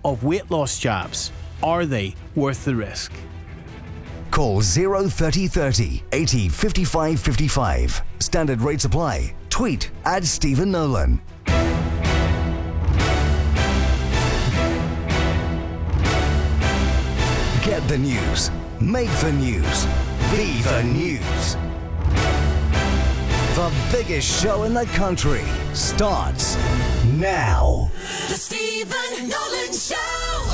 of weight loss jabs. Are they worth the risk? Call 03030 80 55 55. Standard rates apply. Tweet @Stephen Nolan. Get the news. Make the news. Be the news. The biggest show in the country starts now. The Stephen Nolan Show.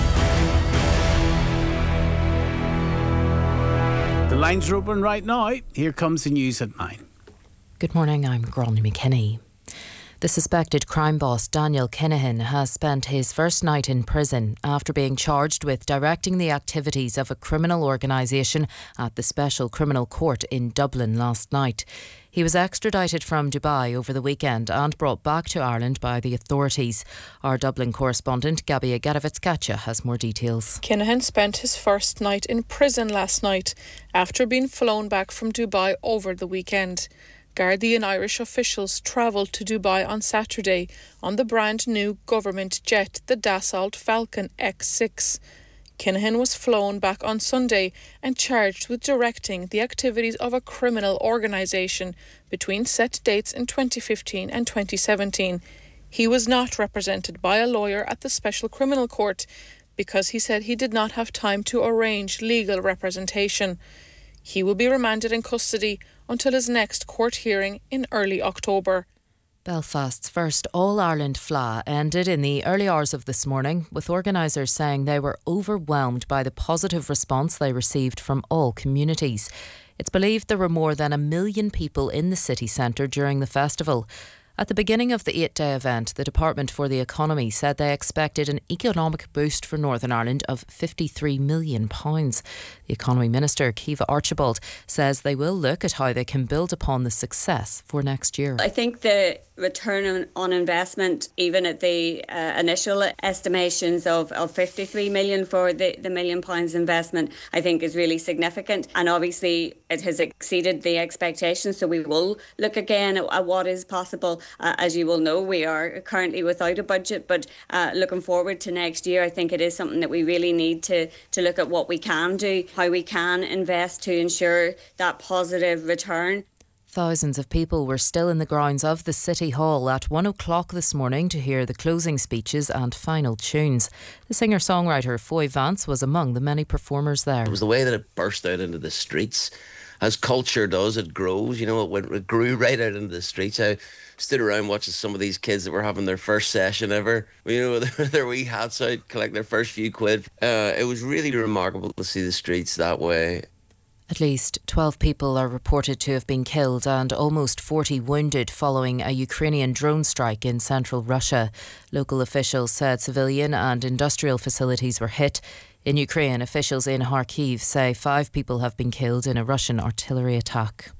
The lines are open right now. Here comes the news at 9. Good morning, I'm Gráinne McKinney. The suspected crime boss Daniel Kinahan has spent his first night in prison after being charged with directing the activities of a criminal organisation at the Special Criminal Court in Dublin last night. He was extradited from Dubai over the weekend and brought back to Ireland by the authorities. Our Dublin correspondent Gabby Agarovitz-Katcha has more details. Kinahan spent his first night in prison last night after being flown back from Dubai over the weekend. Gardaí and Irish officials travelled to Dubai on Saturday on the brand new government jet, the Dassault Falcon X6. Kinahan was flown back on Sunday and charged with directing the activities of a criminal organisation between set dates in 2015 and 2017. He was not represented by a lawyer at the Special Criminal Court because he said he did not have time to arrange legal representation. He will be remanded in custody until his next court hearing in early October. Belfast's first All-Ireland Fleadh ended in the early hours of this morning, with organisers saying they were overwhelmed by the positive response they received from all communities. It's believed there were more than 1 million people in the city centre during the festival. At the beginning of the 8-day event, the Department for the Economy said they expected an economic boost for Northern Ireland of £53 million. The Economy Minister, Kiva Archibald, says they will look at how they can build upon the success for next year. I think the return on investment, even at the initial estimations of 53 million for the £1 million investment, I think is really significant. And obviously it has exceeded the expectations. So we will look again at what is possible. As you will know, we are currently without a budget, but looking forward to next year, I think it is something that we really need to look at what we can do, how we can invest to ensure that positive return. Thousands of people were still in the grounds of the City Hall at 1 o'clock this morning to hear the closing speeches and final tunes. The singer-songwriter Foy Vance was among the many performers there. It was the way that it burst out into the streets. As culture does, it grows. You know, it grew right out into the streets. I stood around watching some of these kids that were having their first session ever, you know, their wee hats out, collecting their first few quid. It was really remarkable to see the streets that way. At least 12 people are reported to have been killed and almost 40 wounded following a Ukrainian drone strike in central Russia. Local officials said civilian and industrial facilities were hit. In Ukraine, officials in Kharkiv say 5 people have been killed in a Russian artillery attack.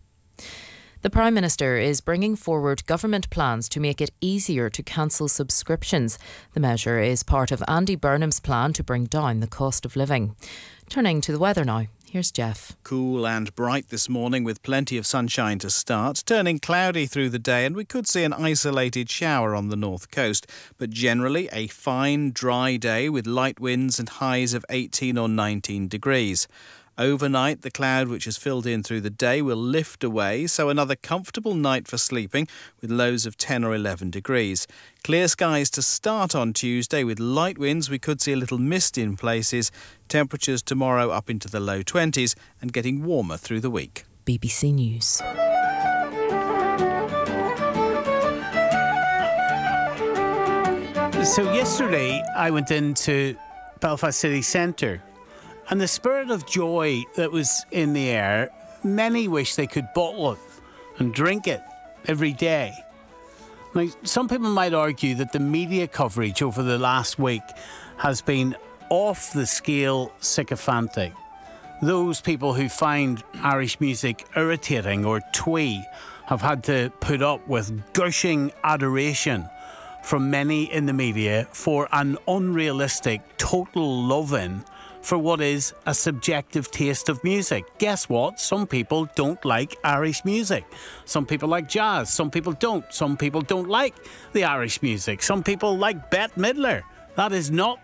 The Prime Minister is bringing forward government plans to make it easier to cancel subscriptions. The measure is part of Andy Burnham's plan to bring down the cost of living. Turning to the weather now. Here's Jeff. Cool and bright this morning with plenty of sunshine to start, turning cloudy through the day, and we could see an isolated shower on the north coast. But generally a fine, dry day with light winds and highs of 18 or 19 degrees. Overnight, the cloud which has filled in through the day will lift away, so another comfortable night for sleeping with lows of 10 or 11 degrees. Clear skies to start on Tuesday with light winds. We could see a little mist in places. Temperatures tomorrow up into the low 20s and getting warmer through the week. BBC News. So yesterday I went into Belfast city centre, and the spirit of joy that was in the air, many wish they could bottle it and drink it every day. Now, some people might argue that the media coverage over the last week has been off the scale sycophantic. Those people who find Irish music irritating or twee have had to put up with gushing adoration from many in the media for an unrealistic total love-in for what is a subjective taste of music. Guess what? Some people don't like Irish music. Some people like jazz. Some people don't. Some people don't like the Irish music. Some people like Bette Midler. That is not